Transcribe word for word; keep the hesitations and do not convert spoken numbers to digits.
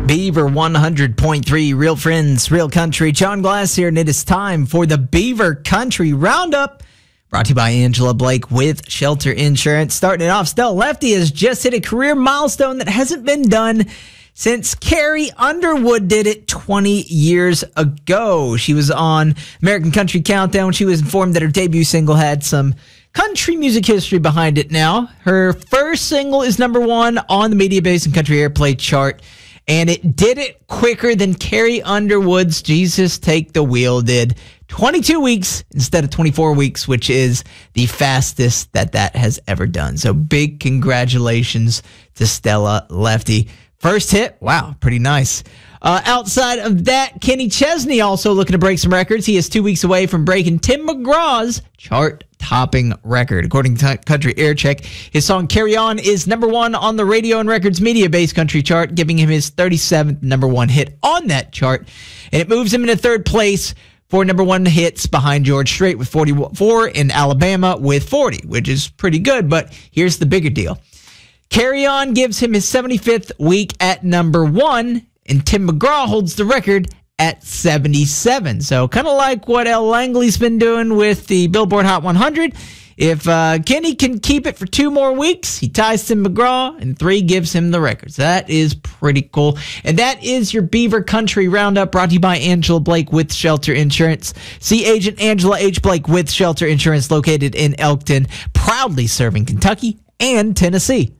Beaver one hundred point three, real friends, real country. John Glass here, and it is time for the Beaver Country Roundup, brought to you by Angela Blake with Shelter Insurance. Starting it off, Stella Lefty has just hit a career milestone that hasn't been done since Carrie Underwood did it twenty years ago. She was on American Country Countdown. She was informed that her debut single had some country music history behind it now. Her first single is number one on the Media Basin Country Airplay chart, and it did it quicker than Carrie Underwood's Jesus Take the Wheel did. twenty-two weeks instead of twenty-four weeks, which is the fastest that that has ever done. So big congratulations to Stella Lefty. First hit, wow, pretty nice. Uh, outside of that, Kenny Chesney also looking to break some records. He is two weeks away from breaking Tim McGraw's chart-topping record. According to Country Air Check, his song Carry On is number one on the Radio and Records Media-Based Country chart, giving him his thirty-seventh number one hit on that chart. And it moves him into third place for number one hits behind George Strait with forty-four and Alabama with forty, which is pretty good. But here's the bigger deal. Carry On gives him his seventy-fifth week at number one, and Tim McGraw holds the record at seventy-seven. So kind of like what Al Langley's been doing with the Billboard Hot one hundred. If uh, Kenny can keep it for two more weeks, he ties Tim McGraw, and three gives him the record. So that is pretty cool. And that is your Beaver Country Roundup, brought to you by Angela Blake with Shelter Insurance. See Agent Angela H. Blake with Shelter Insurance, located in Elkton, proudly serving Kentucky and Tennessee.